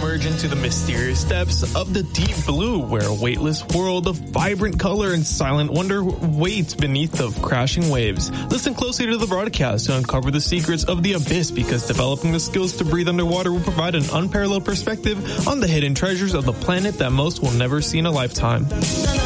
submerge into the mysterious depths of the deep blue, where a weightless world of vibrant color and silent wonder waits beneath the crashing waves. Listen closely to the broadcast to uncover the secrets of the abyss, because developing the skills to breathe underwater will provide an unparalleled perspective on the hidden treasures of the planet that most will never see in a lifetime.